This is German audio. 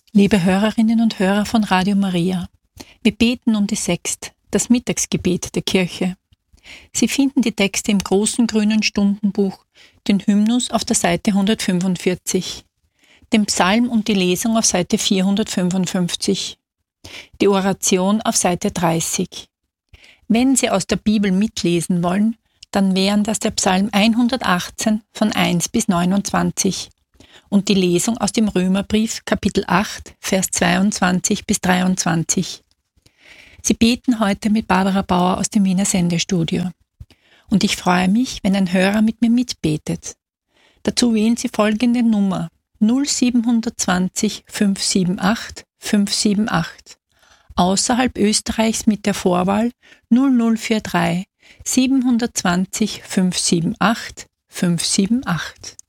Liebe Hörerinnen und Hörer von Radio Maria, wir beten um die Sext, das Mittagsgebet der Kirche. Sie finden die Texte im großen grünen Stundenbuch, den Hymnus auf der Seite 145, den Psalm und die Lesung auf Seite 455, die Oration auf Seite 30. Wenn Sie aus der Bibel mitlesen wollen, dann wären das der Psalm 118 von 1 bis 29 und die Lesung aus dem Römerbrief Kapitel 8, Vers 22 bis 23. Sie beten heute mit Barbara Bauer aus dem Wiener Sendestudio. Und ich freue mich, wenn ein Hörer mit mir mitbetet. Dazu wählen Sie folgende Nummer 0720 578 578. Außerhalb Österreichs mit der Vorwahl 0043 720 578 578.